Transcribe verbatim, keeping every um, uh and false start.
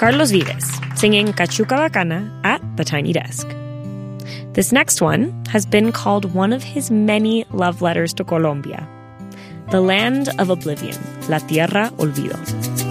Carlos Vives, singing Cachuca Bacana at the Tiny Desk. This next one has been called one of his many love letters to Colombia, the land of oblivion, La Tierra Olvido.